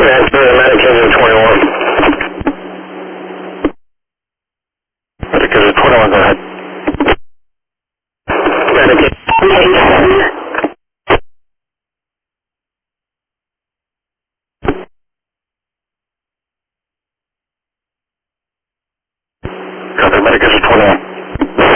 Transfer to Medicaid 21. Medicaid 21, go ahead. Medicaid. Copy, Medicaid 21.